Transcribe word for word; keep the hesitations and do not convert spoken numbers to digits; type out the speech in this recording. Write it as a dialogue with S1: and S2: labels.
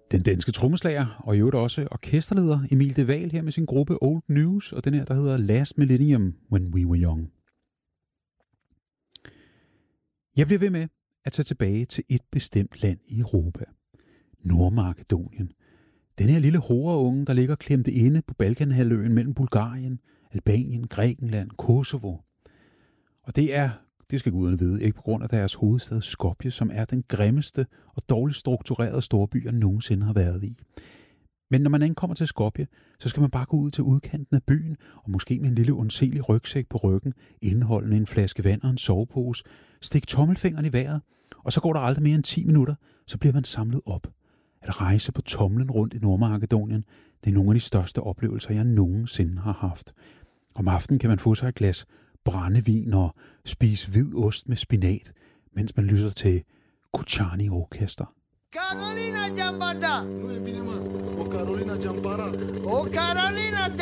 S1: Den danske trommeslager og i øvrigt også orkesterleder Emil de Waal her med sin gruppe Old News og den her, der hedder Last Millennium When We Were Young. Jeg bliver ved med at tage tilbage til et bestemt land i Europa. Nordmakedonien. Den her lille horunge, der ligger klemte inde på Balkanhalvøen mellem Bulgarien, Albanien, Grækenland, Kosovo. Og det er, det skal guderne vide, ikke på grund af deres hovedstad Skopje, som er den grimmeste og dårligt strukturerede storby, jeg nogensinde har været i. Men når man ankommer til Skopje, så skal man bare gå ud til udkanten af byen, og måske med en lille undselig rygsæk på ryggen, indeholdende en flaske vand og en sovepose, stik tommelfingeren i vejret, og så går der aldrig mere end ti minutter, så bliver man samlet op. At rejse på tomlen rundt i Nordmakedonien, det er nogle af de største oplevelser, jeg nogensinde har haft. Om aftenen kan man få sig et glas brændevin og spise hvid ost med spinat, mens man lytter til Kuchani Orkester.
S2: Carolina Jambata!
S3: Nu e bine, mă. O Carolina Jampara.
S2: O Carolina